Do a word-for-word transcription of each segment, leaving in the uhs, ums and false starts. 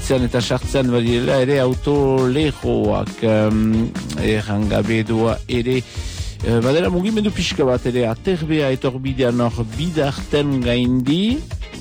ibiltzean eta sartzean badirela ere autolejoak um, errangabe doa ere uh, badera mugimendu pixka bat ere aterbea etorbidean hor bidarten gaindi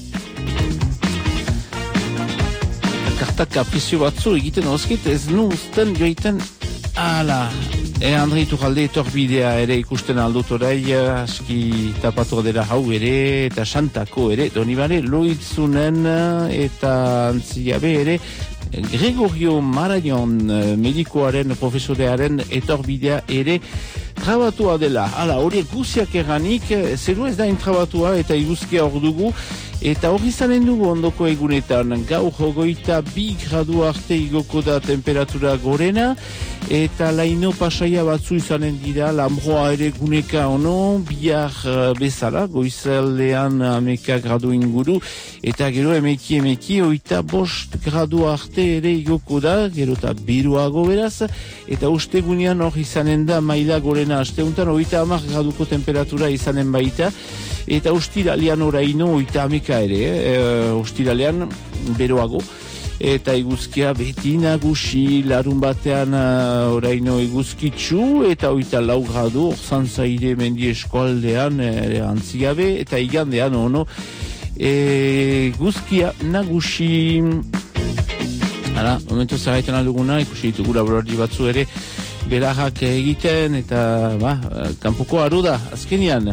kartak aprizio batzu egiten horrezket ez nu usten joiten ala E Andrei Turralde etorbidea ere ikusten aldut orai, aski tapatu dela hau ere, eta Santako ere, Donibane Loitzunen eta Antziabe ere, Gregorio Marañon medikoaren, profesorearen etorbidea ere trabatua dela. Hala, horiek guziak erranik, zeru ez da intrabatua eta iguzkia hor dugu, eta hori zanen dugu ondoko egunetan, gaur hogeita bi gradu arte igoko da temperatura gorena, eta laino pasaia batzu izanen dira, Lambroa ere guneka ono, bihar bezala, goizeldean ameka gradu inguru, eta gero emeki emeki, oita bost gradu arte ere igoko da, gero eta beruago beraz, eta ostegunean hor izanen da maila gorena asteuntan, oita amak graduko temperatura izanen baita, eta ostiralean oraino oita ameka ere, e, ostiralean beroago, eta iguzkia beti nagusi, larun batean uh, oraino iguzkitzu, eta oita lau gradu, orzan zaire mendi eskualdean, e, antzigabe, eta igandean ono, e, guzkia nagusi. Hala, momentu zerraiten alduguna, ikusi ditugu laborari batzu ere, belarrak egiten, eta ba, kanpoko aru da, azkenian.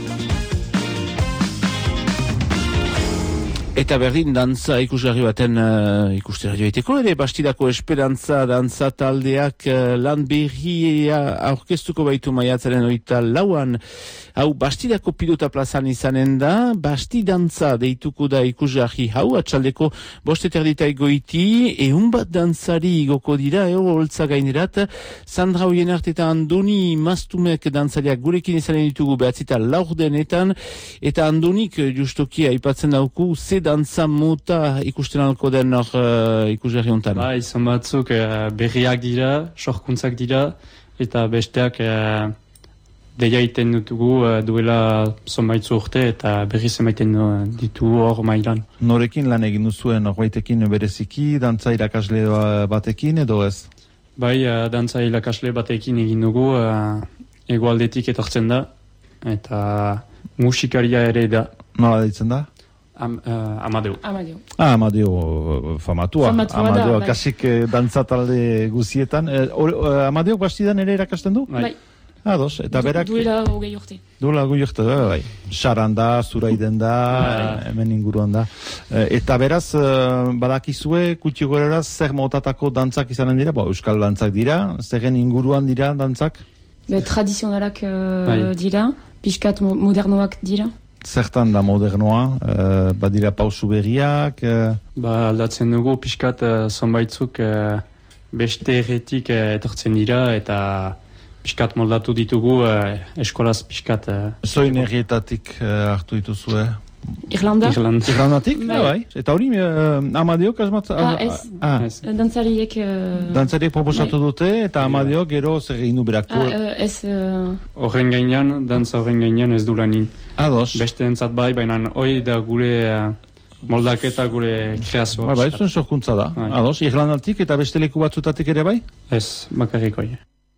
Eta berdin dantza ikusgarri baten uh, ikustera joiteko ere, Bastidako Esperantza dantza taldeak uh, lan berria aurkeztuko baitu maiatzaren oita lauan. Hau Bastidako pilota plazan izanen da, Basti dantza deituko da ikusgarri hau, atxaldeko bosteterdita egoiti, eun bat dantzari igoko dira, eo holtza gainerat, Sandra Oienart eta Andoni Mastumek dantzariak gurekin izanen ditugu behatzita laurdenetan, eta Andonik justoki aipatzen dauku, ze dantza mota ikusten alko den hor uh, ikusgarri honetan. Ba, izan batzuk uh, berriak dira, sorkuntzak dira, eta besteak uh, deia iten dutugu uh, duela zonbaitzu urte, eta berri zenbaiten uh, ditugu hor mailan. Norekin lan egin duzuen horbaitekin bereziki, dantza irakasle batekin edo ez? Bai, uh, dantza irakasle batekin egin dugu, uh, egoaldetik etortzen da, eta musikaria ere da. Nola deitzen da? Am, uh, Amadeo. Amadeo. Ah, Amadeo famatua. Famatua Amadeo da, kasik bai. Dantza talde guzietan. Eh, uh, Amadeo Bastidan ere erakasten du? Bai. Ah, dos. Eta berak... Duela hogei urte. Duela hogei urte, bai. Saran da, zuraiden da, hemen inguruan da. Eta beraz, badakizue, kutsi goreraz, zer motatako dantzak izanen dira? Bo, euskal dantzak dira, zerren inguruan dira dantzak? Be, tradizionalak uh, bai. dira, pixkat modernoak dira. Zertan da modernoa, uh, badira pausu berriak? Uh... Ba, aldatzen dugu pixkat uh, zonbaitzuk uh, beste erretik uh, etortzen dira, eta pixkat moldatu ditugu uh, eskolaz pixkat... Uh, Zoin errietatik uh, hartu dituzue? Irlanda? Irland. Irlandatik? Bai. Bai. Eta hori, uh, Amadeok asmat... Ah, ez. Ah. Ez. Dantzariek... Uh, Dantzariek proposatu bai. dute, eta Amadeok gero zer egin du berak. Ah, uh, ez... Uh, Horren gainean, dantza horren gainean ez du lanin. Ados. Beste entzat bai, baina hori da gure uh, moldaketa, gure kreazioa. Bai, bai, zuen sorkuntza da. Bai. Ados, Irlandatik eta beste leku batzutatik ere bai? Ez, bakarrik hori.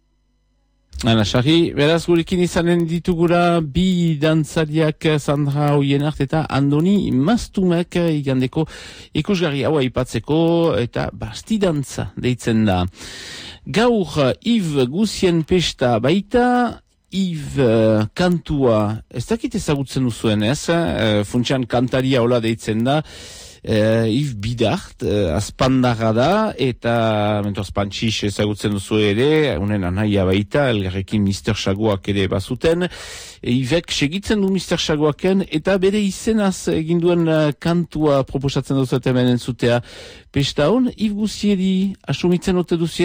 Ana, Sarri, beraz gurekin izanen ditugura bi dantzariak Sandra Oienart eta Andoni Mastumek igandeko ikusgarri hau aipatzeko eta Basti dantza deitzen da. Gaur, Yves Guzien pesta baita, Yves kantua, ez dakit ezagutzen duzuen ez, uh, funtsan kantaria hola deitzen da, Uh, Yves Bidart, uh, azpandarra da, eta mentu azpantxix ezagutzen duzu ere, unen anaia baita, elgarrekin mister Sagoak ere bazuten, Yvek segitzen du mister Sagoaken, eta bere izenaz eginduen uh, kantua proposatzen duzu eta hemen entzutea. Pesta hon, Yves Guzieri asumitzen ote duzien,